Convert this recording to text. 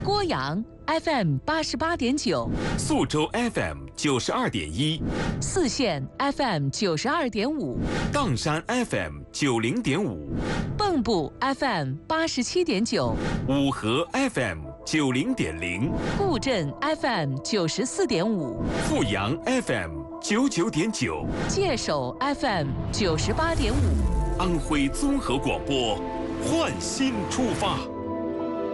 郭阳 FM 88.9， 宿州 FM 92.1， 泗县 FM 92.5， 砀山 FM 90.5， 蚌埠 FM 87.9， 五河 FM 90.0， 固镇 FM 94.5， 富阳 FM 99.9， 界首 FM 98.5， 安徽综合广播，焕新出发。